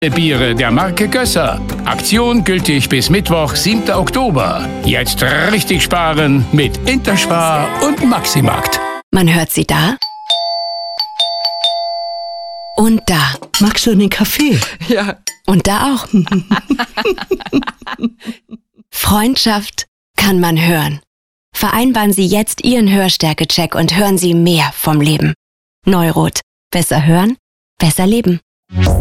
Biere der Marke Gösser. Aktion gültig bis Mittwoch, 7. Oktober. Jetzt richtig sparen mit Interspar und Maximarkt. Man hört sie da und da. Magst du einen Kaffee? Ja. Und da auch. Freundschaft kann man hören. Vereinbaren Sie jetzt Ihren Hörstärke-Check und hören Sie mehr vom Leben. Neurot. Besser hören, besser leben.